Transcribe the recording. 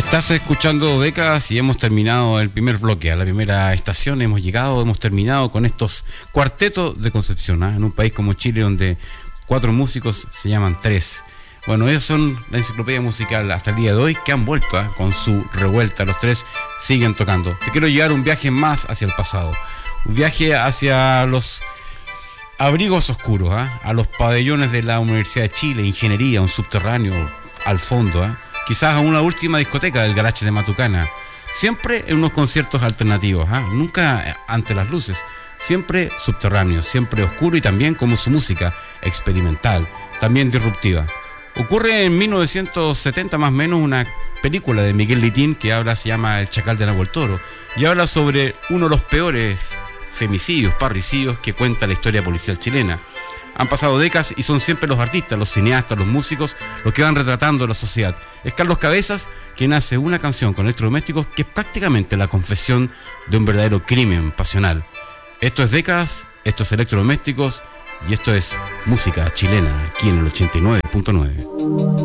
Estás escuchando Décadas y hemos terminado el primer bloque, a la primera estación hemos terminado con estos cuartetos de Concepción, en un país como Chile donde 4 músicos se llaman 3. Bueno, ellos son la enciclopedia musical hasta el día de hoy que han vuelto con su revuelta, los 3 siguen tocando. Te quiero llevar un viaje más hacia el pasado, un viaje hacia los abrigos oscuros, a los pabellones de la Universidad de Chile, ingeniería, un subterráneo al fondo, quizás a una última discoteca del Garaje de Matucana, siempre en unos conciertos alternativos, nunca ante las luces, siempre subterráneo, siempre oscuro y también como su música experimental, también disruptiva. Ocurre en 1970 más o menos una película de Miguel Litín que se llama El Chacal de Nahuel Toro y habla sobre uno de los peores femicidios, parricidios que cuenta la historia policial chilena. Han pasado décadas y son siempre los artistas, los cineastas, los músicos, los que van retratando la sociedad. Es Carlos Cabezas quien hace una canción con electrodomésticos que es prácticamente la confesión de un verdadero crimen pasional. Esto es Décadas, esto es Electrodomésticos y esto es música chilena aquí en el 89.9.